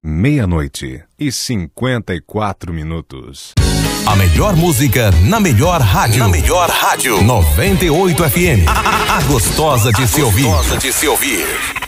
meia-noite e 54 minutos. A melhor música na melhor rádio. Na melhor rádio. 98 FM. A gostosa de se ouvir.